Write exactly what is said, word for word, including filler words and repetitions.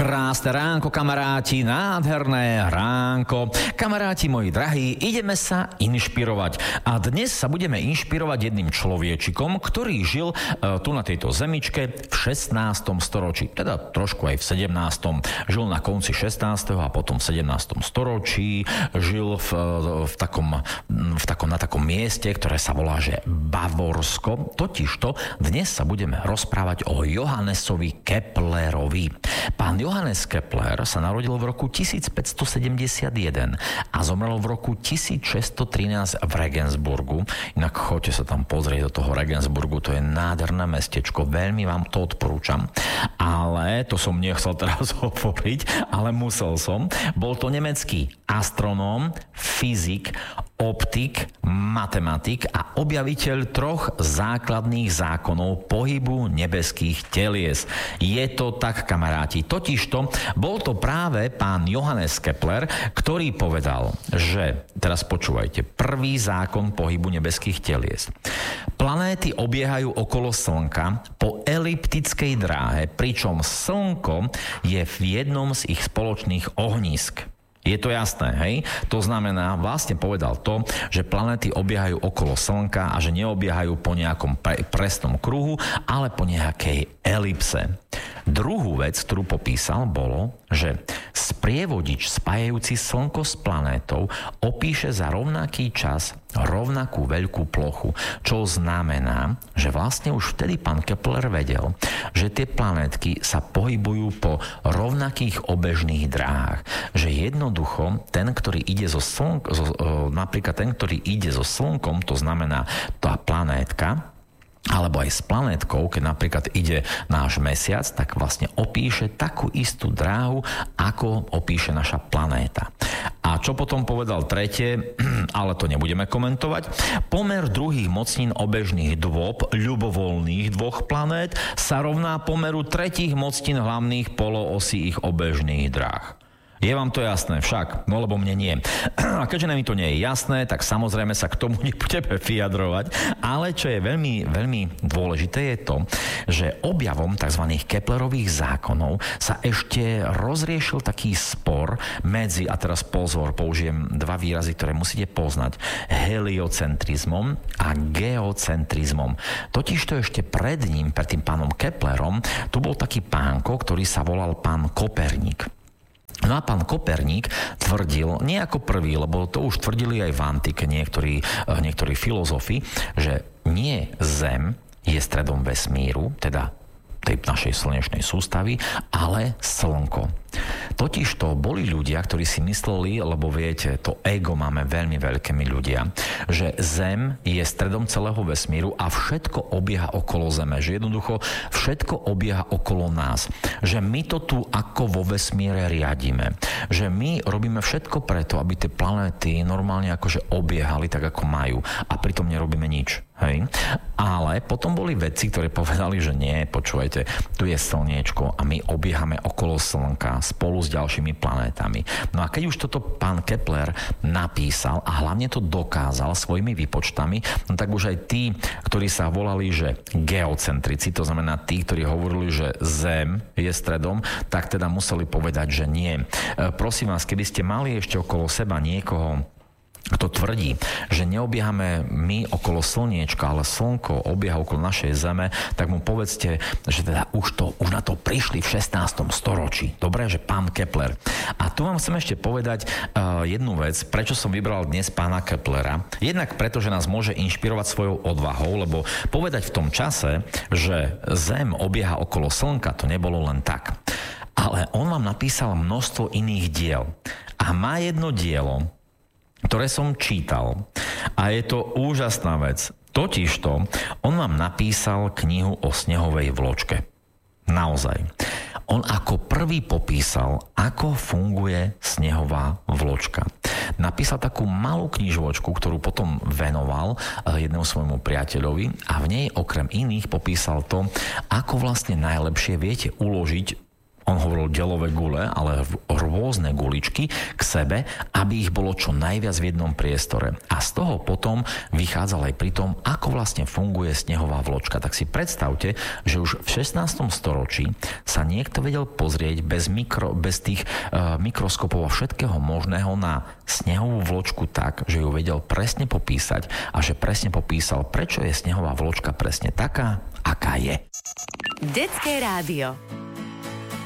Krásne ránko, kamaráti, nádherné ránko. Kamaráti moji drahí, ideme sa inšpirovať. A dnes sa budeme inšpirovať jedným človečikom, ktorý žil e, tu na tejto zemičke v šestnástom storočí. Teda trošku aj v sedemnástom Žil na konci šestnásteho a potom v sedemnástom storočí. Žil v, v, takom, v takom, na takom mieste, ktoré sa volá, že Bavorsko. Totižto dnes sa budeme rozprávať o Johannesovi Keplerovi. Pán Johannes Kepler sa narodil v roku tisícpäťstosedemdesiatjeden a zomrel v roku tisícšesťstotrinásť v Regensburgu. Inak choďte sa tam pozrieť do toho Regensburgu, to je nádherné mestečko, veľmi vám to odporúčam. Ale to som nechcel teraz hovoriť, ale musel som. Bol to nemecký astronóm, fyzik, optik, matematik a objaviteľ troch základných zákonov pohybu nebeských telies. Je to tak, kamaráti. Totižto bol to práve pán Johannes Kepler, ktorý povedal, že, teraz počúvajte, prvý zákon pohybu nebeských telies. Planéty obiehajú okolo Slnka po eliptickej dráhe, pričom Slnko je v jednom z ich spoločných ohnízk. Je to jasné, hej? To znamená, vlastne povedal to, že planéty obiehajú okolo Slnka a že neobiehajú po nejakom pre- presnom kruhu, ale po nejakej elipse. Druhú vec, ktorú popísal, bolo, že sprievodič spájajúci Slnko s planétou opíše za rovnaký čas rovnakú veľkú plochu, čo znamená, že vlastne už vtedy pán Kepler vedel, že tie planétky sa pohybujú po rovnakých obežných dráhach. Že jednoducho ten, ktorý ide zo Slnk, zo, napríklad ten, ktorý ide so Slnkom, to znamená tá planétka, alebo aj s planétkou, keď napríklad ide náš mesiac, tak vlastne opíše takú istú dráhu, ako opíše naša planéta. A čo potom povedal tretie, ale to nebudeme komentovať, pomer druhých mocnín obežných dôb ľubovoľných dvoch planét sa rovná pomeru tretích mocnín hlavných poloosí ich obežných dráh. Je vám to jasné však? No lebo mne nie. A keďže mi to nie je jasné, tak samozrejme sa k tomu nebudeme vyjadrovať. Ale čo je veľmi, veľmi dôležité je to, že objavom tzv. Keplerových zákonov sa ešte rozriešil taký spor medzi, a teraz pozor, použijem dva výrazy, ktoré musíte poznať, heliocentrizmom a geocentrizmom. Totižto ešte pred ním, pred tým pánom Keplerom, tu bol taký pánko, ktorý sa volal pán Koperník. No a pán Koperník tvrdil, nie ako prvý, lebo to už tvrdili aj v antike niektorí, niektorí filozofi, že nie Zem je stredom vesmíru, teda tej našej slnečnej sústavy, ale Slnko. Totižto boli ľudia, ktorí si mysleli, lebo viete, to ego máme veľmi veľké my ľudia, že Zem je stredom celého vesmíru a všetko obieha okolo Zeme, že jednoducho všetko obieha okolo nás, že my to tu ako vo vesmíre riadíme, že my robíme všetko preto, aby tie planéty normálne akože obiehali tak, ako majú a pritom nerobíme nič. Hej. Ale potom boli vedci, ktorí povedali, že nie, počúvajte, tu je slniečko a my obiehame okolo Slnka spolu s ďalšími planétami. No a keď už toto pán Kepler napísal a hlavne to dokázal svojimi výpočtami, no tak už aj tí, ktorí sa volali, že geocentrici, to znamená tí, ktorí hovorili, že Zem je stredom, tak teda museli povedať, že nie. E, prosím vás, keby ste mali ešte okolo seba niekoho, kto tvrdí, že neobiehame my okolo slniečka, ale slnko obieha okolo našej Zeme, tak mu povedzte, že teda už, to, už na to prišli v šestnástom storočí. Dobre, že pán Kepler. A tu vám chcem ešte povedať uh, jednu vec, prečo som vybral dnes pána Keplera. Jednak preto, že nás môže inšpirovať svojou odvahou, lebo povedať v tom čase, že Zem obieha okolo slnka, to nebolo len tak. Ale on vám napísal množstvo iných diel. A má jedno dielo, ktoré som čítal. A je to úžasná vec. Totižto, on vám napísal knihu o snehovej vločke. Naozaj. On ako prvý popísal, ako funguje snehová vločka. Napísal takú malú knižočku, ktorú potom venoval jednému svojmu priateľovi a v nej okrem iných popísal to, ako vlastne najlepšie viete uložiť on hovoril delové gule, ale rôzne guličky k sebe, aby ich bolo čo najviac v jednom priestore. A z toho potom vychádzal aj pri tom, ako vlastne funguje snehová vločka. Tak si predstavte, že už v šestnástom storočí sa niekto vedel pozrieť bez, mikro, bez tých uh, mikroskopov a všetkého možného na snehovú vločku tak, že ju vedel presne popísať a že presne popísal, prečo je snehová vločka presne taká, aká je. Detské rádio.